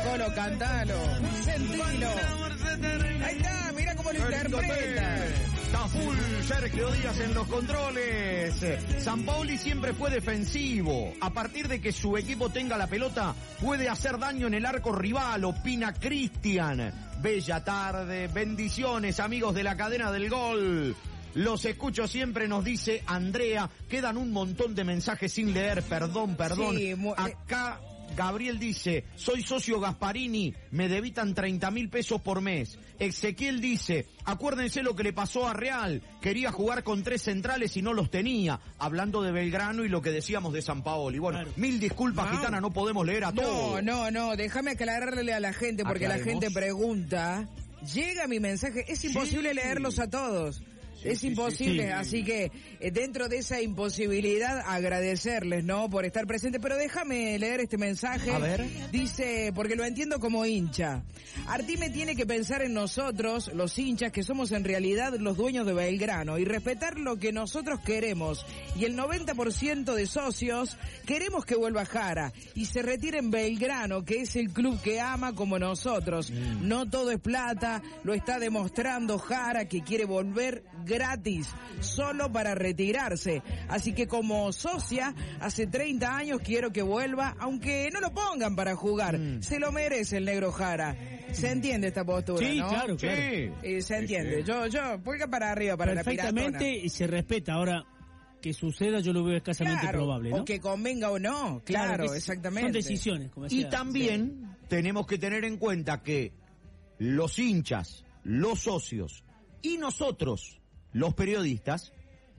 Colo, cantalo, sentilo. Ahí está, mira cómo lo interpreta. Está full Sergio Díaz en los controles. Sampaoli siempre fue defensivo. A partir de que su equipo tenga la pelota, puede hacer daño en el arco rival, opina Cristian. Bella tarde, bendiciones amigos de la cadena del gol. Los escucho siempre, nos dice Andrea. Quedan un montón de mensajes sin leer, perdón. Sí, Acá Gabriel dice, soy socio Gasparini, me debitan 30.000 pesos por mes. Ezequiel dice, acuérdense lo que le pasó a Real, quería jugar con 3 centrales y no los tenía, hablando de Belgrano y lo que decíamos de Sampaoli. Bueno, claro. Mil disculpas, Gitana, no podemos leer a todos. No, déjame aclararle a la gente, porque la gente pregunta, llega mi mensaje, es imposible leerlos a todos. Es imposible, así que dentro de esa imposibilidad agradecerles, ¿no? Por estar presentes, pero déjame leer este mensaje. A ver. Dice, porque lo entiendo como hincha. Artime tiene que pensar en nosotros, los hinchas, que somos en realidad los dueños de Belgrano, y respetar lo que nosotros queremos. Y el 90% de socios queremos que vuelva Jara y se retire en Belgrano, que es el club que ama como nosotros. No todo es plata, lo está demostrando Jara, que quiere volver gratis, solo para retirarse. Así que como socia, hace 30 años quiero que vuelva, aunque no lo pongan para jugar. Se lo merece el negro Jara. Se entiende esta postura, sí, ¿no? Claro. Se entiende. Yo, pulga para arriba para la piratona. Perfectamente, y se respeta. Ahora, que suceda yo lo veo escasamente probable, ¿no? O que convenga o no, claro, exactamente. Son decisiones, como decía. Y también tenemos que tener en cuenta que los hinchas, los socios y nosotros, los periodistas,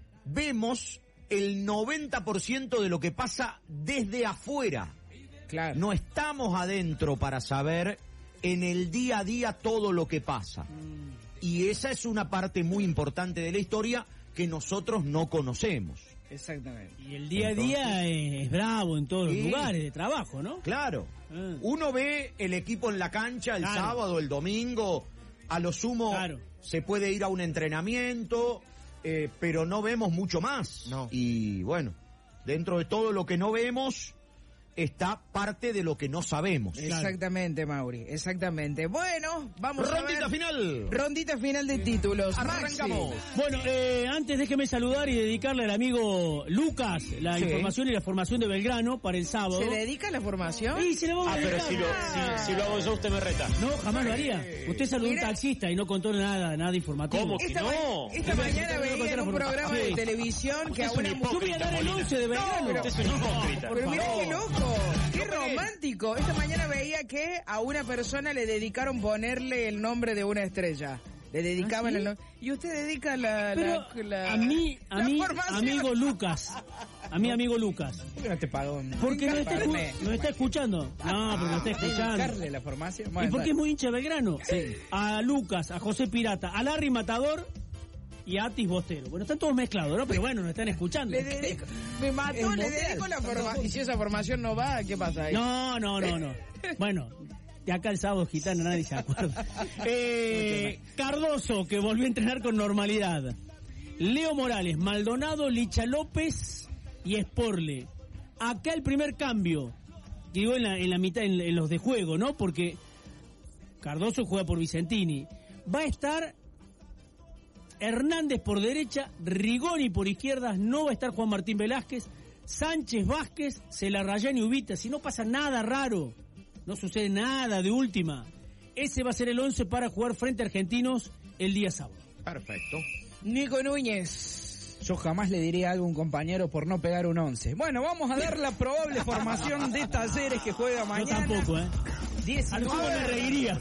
vemos el 90% de lo que pasa desde afuera. Claro. No estamos adentro para saber en el día a día todo lo que pasa. Y esa es una parte muy importante de la historia que nosotros no conocemos. Exactamente. Y el día a día es bravo en todos los lugares de trabajo, ¿no? Claro. Uno ve el equipo en la cancha el sábado, el domingo, a lo sumo se puede ir a un entrenamiento, pero no vemos mucho más. No. Y bueno, dentro de todo lo que no vemos está parte de lo que no sabemos. Exactamente, Mauri, exactamente. Bueno, vamos Rondita a ver. final. Rondita final de títulos. Arrancamos. Bueno, antes déjeme saludar y dedicarle al amigo Lucas la información y la formación de Belgrano para el sábado. ¿Se dedica a la formación? Sí, se le va a dedicar. Pero si lo hago yo, usted me reta. No, jamás lo haría. Usted saludó a un taxista y no contó nada informativo. ¿Cómo que no? Esta mañana veía en un programa de televisión que a una mujer... Yo voy a dar el 11 de Belgrano. Usted es un hipócrita. Pero mirá qué loco. ¡Qué romántico! Esta mañana veía que a una persona le dedicaron ponerle el nombre de una estrella. Le dedicaban el nombre. Y usted dedica la a mí, formación. amigo Lucas. A mi amigo Lucas. ¿Por qué no te pagó? Porque nos está escuchando. No, porque nos está escuchando. ¿Dedicarle la formación? Y porque es muy hincha de Belgrano. Sí. A Lucas, a José Pirata, a Larry Matador y a Atis Bostero. Bueno, están todos mezclados, ¿no? Pero bueno, nos están escuchando. Me mató, le dedico la formación. Y si esa formación no va, ¿qué pasa ahí? No. Bueno, de acá el sábado Gitana nadie se acuerda. Cardoso, que volvió a entrenar con normalidad. Leo Morales, Maldonado, Licha López y Sporle. Acá el primer cambio. Digo en la mitad, en los de juego, ¿no? Porque Cardoso juega por Vicentini. Va a estar Hernández por derecha, Rigoni por izquierda, no va a estar Juan Martín Velázquez, Sánchez Vázquez, Celarrayán y Ubita. Si no pasa nada raro, no sucede nada de última, ese va a ser el 11 para jugar frente a Argentinos el día sábado. Perfecto. Nico Núñez. Yo jamás le diría algo a un compañero por no pegar un 11. Bueno, vamos a dar la probable formación de Talleres que juega mañana. Yo tampoco, 19. me reiría.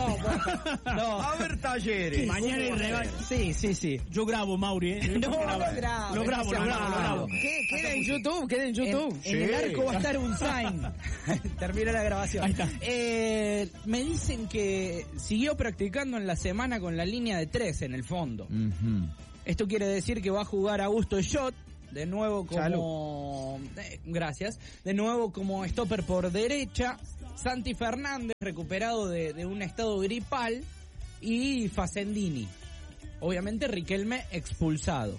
No. A ver, Talleres. Mañana hay revancha. Sí. Yo grabo, Mauri, Lo grabo. Queda en YouTube. En el arco va a estar un sign. Termina la grabación. Ahí está. Me dicen que siguió practicando en la semana con la línea de 3 en el fondo. Esto quiere decir que va a jugar Augusto Schott, de nuevo como... gracias. De nuevo como stopper por derecha. Santi Fernández, recuperado de un estado gripal. Y Facendini. Obviamente Riquelme expulsado.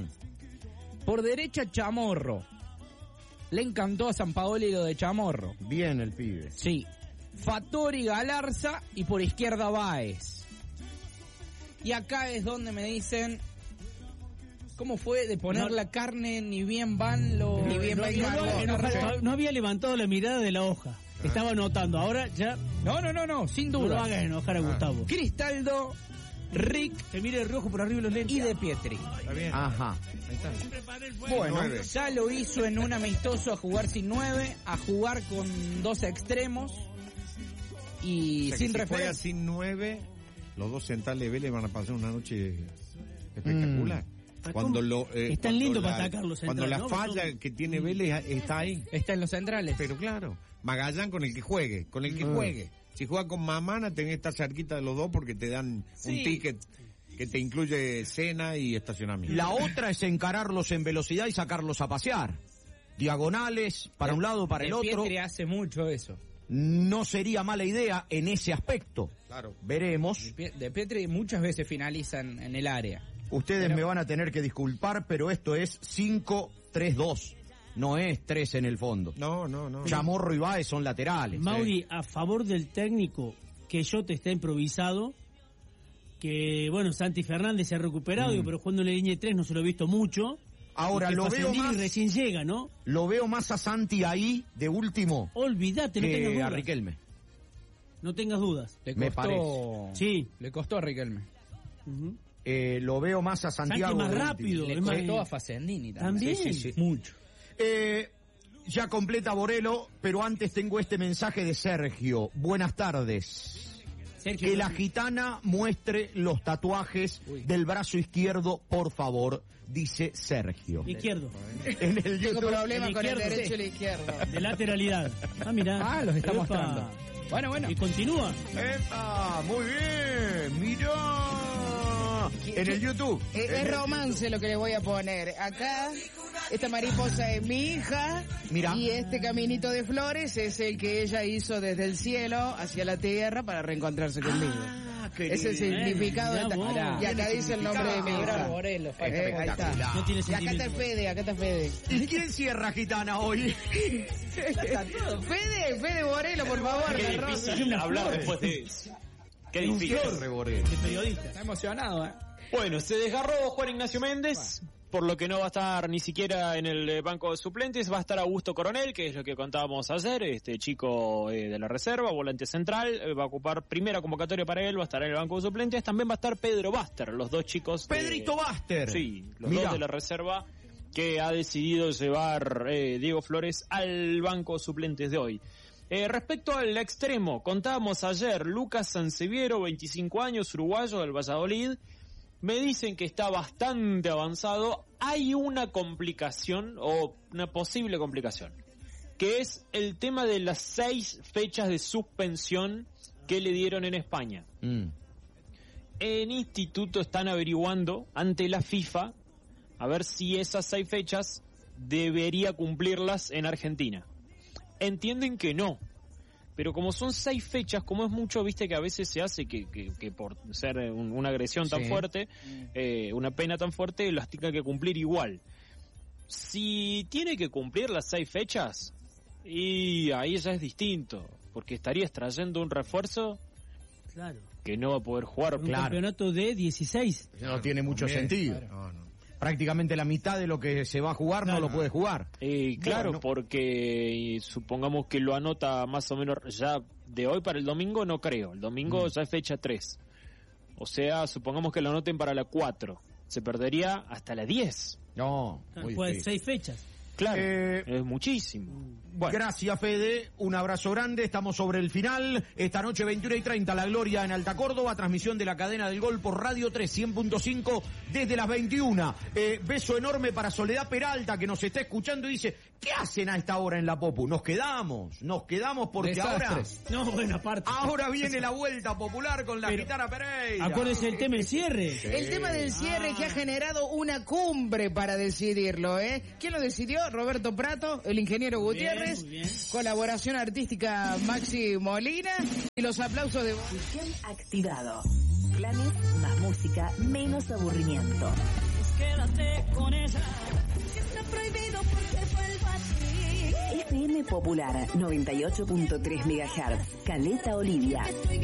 Por derecha Chamorro. Le encantó a Sampaoli lo de Chamorro. Bien el pibe. Sí. Fattori, Galarza y por izquierda Báez. Y acá es donde me dicen... ¿Cómo fue de poner la carne? Ni bien van los... Ni bien va el mango. No había levantado la mirada de la hoja. Estaba anotando. Ahora ya... No, sin No duda. lo hagas enojar a Gustavo. Cristaldo, Rick Que mire de rojo por arriba los lentes. y De Pietri. Está bien. Ajá. Ahí está. Bueno, 9. Ya lo hizo en un amistoso a jugar sin 9, a jugar con 2 extremos y O sea que sin si juega referencia. sin 9, los dos centrales de Vélez van a pasar una noche espectacular. Cuando lo, Es tan cuando lindo la- para atacar los Cuando centrales, la ¿no? falla que tiene Vélez está ahí. Está en los centrales. Pero claro, Magallán con el que juegue, juegue. Si juega con Mamana tenés que estar cerquita de los dos porque te dan un ticket que te incluye cena y estacionamiento. La otra es encararlos en velocidad y sacarlos a pasear. Diagonales, para un lado, para el De otro. Pietri hace mucho eso. No sería mala idea en ese aspecto. Claro. Veremos. De Pietri muchas veces finalizan en el área. Ustedes me van a tener que disculpar, pero esto es 5-3-2. No es 3 en el fondo. No. Chamorro y Báez son laterales. Mauri, a favor del técnico, que yo te está improvisado, que bueno, Santi Fernández se ha recuperado, pero jugando en la línea de 3 no se lo he visto mucho. Ahora, Porque lo veo Facendini más, recién llega, ¿no? lo veo más a Santi ahí, de último, Olvídate, no tengas que a dudas. Riquelme. No tengas dudas. Le Me costó, Sí. Le costó a Riquelme. Ujú. Lo veo más a Santiago. Santi más de rápido. Le es más- costó a Facendini también. También. Sí. Mucho. Ya completa Borelo, pero antes tengo este mensaje de Sergio. Buenas tardes. Sergio, Que la gitana muestre los tatuajes del brazo izquierdo, por favor, dice Sergio. izquierdo, En el tengo YouTube. problemas el con el izquierdo, derecho sí. y el izquierdo. de lateralidad. Ah, mirá. Ah, los está Epa. mostrando. Bueno. Y continúa. ¡Epa! Muy bien, mirá. En el YouTube. Es romance lo que le voy a poner. Acá, esta mariposa es mi hija. Mira. Y este caminito de flores es el que ella hizo desde el cielo hacia la tierra para reencontrarse conmigo. qué Es el lindo. significado de Mirá vos. Y acá dice el nombre de mi hija. Borelo, Ahí está. Espectacular. No tiene Y acá está sentimiento. el Fede, acá está Fede. ¿Y quién cierra, gitana, hoy? Fede Borelo, por favor. Qué la rosa. difícil hablar después de eso. Qué difícil. De periodista. Está emocionado, Bueno, se desgarró Juan Ignacio Méndez, por lo que no va a estar ni siquiera en el banco de suplentes. Va a estar Augusto Coronel, que es lo que contábamos ayer, este chico de la reserva, volante central, va a ocupar primera convocatoria para él, va a estar en el banco de suplentes. También va a estar Pedro Baster, los dos chicos. Pedrito Baster. Sí, los Mirá. dos de la reserva que ha decidido llevar Diego Flores al banco de suplentes de hoy. Respecto al extremo, contábamos ayer, Lucas Sanseviero, 25 años, uruguayo del Valladolid. Me dicen que está bastante avanzado. Hay una complicación, o una posible complicación, que es el tema de las 6 fechas de suspensión que le dieron en España. En instituto están averiguando ante la FIFA a ver si esas 6 fechas debería cumplirlas en Argentina. Entienden que no. Pero como son 6 fechas, como es mucho, viste que a veces se hace que por ser una agresión tan fuerte, una pena tan fuerte, las tenga que cumplir igual. Si tiene que cumplir las 6 fechas, y ahí ya es distinto, porque estarías trayendo un refuerzo Claro. que no va a poder jugar. Un campeonato de 16. No tiene mucho sentido. No. Prácticamente la mitad de lo que se va a jugar no lo puede jugar. Claro, Bueno. porque supongamos que lo anota más o menos ya de hoy para el domingo, no creo. El domingo ya es fecha 3. O sea, supongamos que lo anoten para la 4. Se perdería hasta la 10. No, muy Pues difícil. 6 fechas. Claro, Eh, es muchísimo. Bueno, Gracias, Fede. Un abrazo grande. Estamos sobre el final. Esta noche, 21:30, La Gloria en Alta Córdoba. Transmisión de la cadena del Gol por Radio 3, 100.5 desde las 21. Beso enorme para Soledad Peralta, que nos está escuchando y dice, ¿qué hacen a esta hora en la Popu? Nos quedamos porque Desastres. No, bueno, aparte. ahora viene la vuelta popular con la Pero- gitana Pereira. Acuérdense del tema del cierre. El tema del cierre que ha generado una cumbre para decidirlo, ¿eh? ¿Quién lo decidió? Roberto Prato, el ingeniero Gutiérrez, muy bien. colaboración artística Maxi Molina y los aplausos de... Activado. Planes más música, menos aburrimiento. quédate con ella. Está prohibido porque vuelvo a ti. FM Popular 98.3 MHz, Caleta Olivia.